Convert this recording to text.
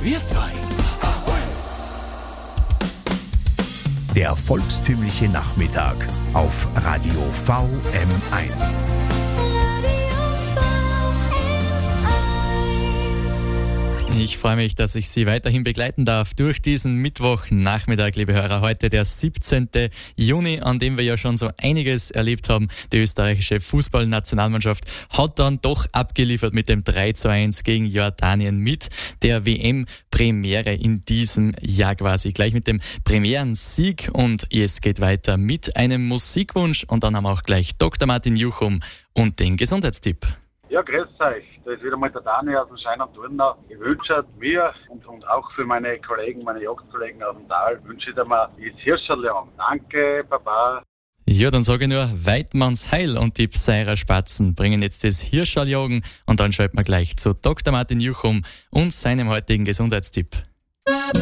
Wir zwei. Der volkstümliche Nachmittag auf Radio VM1. Ich freue mich, dass ich Sie weiterhin begleiten darf durch diesen Mittwochnachmittag, liebe Hörer. Heute der 17. Juni, an dem wir ja schon so einiges erlebt haben. Die österreichische Fußballnationalmannschaft hat dann doch abgeliefert mit dem 3:1 gegen Jordanien mit der WM-Premiere in diesem Jahr quasi. Gleich mit dem Premierensieg, und es geht weiter mit einem Musikwunsch, und dann haben wir auch gleich Dr. Martin Juchum und den Gesundheitstipp. Ja, grüß euch. Da ist wieder mal der Dani aus dem Schein und Turnau. Ich wünsche mir und auch für meine Kollegen, meine Jagdkollegen aus dem Tal, wünsche ich dir mal das Hirscherljagen. Danke, Baba. Ja, dann sage ich nur Weidmanns Heil, und die Pseirer Spatzen bringen jetzt das Hirscherljagen, und dann schalten wir gleich zu Dr. Martin Juchum und seinem heutigen Gesundheitstipp.